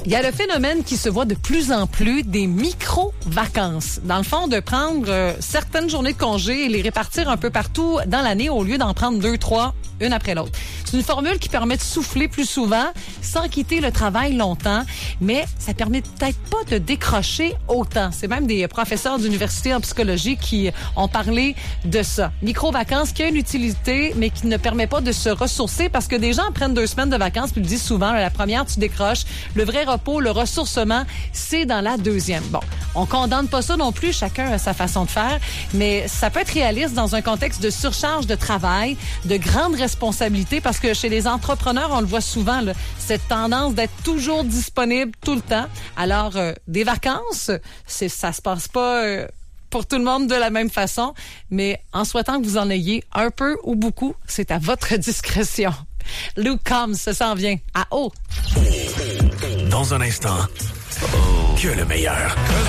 Il y a le phénomène qui se voit de plus en plus des micro-vacances. Dans le fond, de prendre certaines journées de congé et les répartir un peu partout dans l'année au lieu d'en prendre 2, 3, une après l'autre. C'est une formule qui permet de souffler plus souvent sans quitter le travail longtemps, mais ça permet peut-être pas de décrocher autant. C'est même des professeurs d'université en psychologie qui ont parlé de ça. Micro-vacances qui a une utilité, mais qui ne permet pas de se ressourcer parce que des gens prennent 2 semaines de vacances puis le disent souvent, la première, tu décroches. Le vrai repos, le ressourcement, c'est dans la deuxième. Bon, on condamne pas ça non plus, chacun a sa façon de faire, mais ça peut être réaliste dans un contexte de surcharge de travail, de grandes responsabilités, parce que chez les entrepreneurs, on le voit souvent, là, cette tendance d'être toujours disponible tout le temps. Alors, des vacances, ça se passe pas pour tout le monde de la même façon, mais en souhaitant que vous en ayez un peu ou beaucoup, c'est à votre discrétion. Luke Combs, ça s'en vient à haut. Dans un instant, que le meilleur.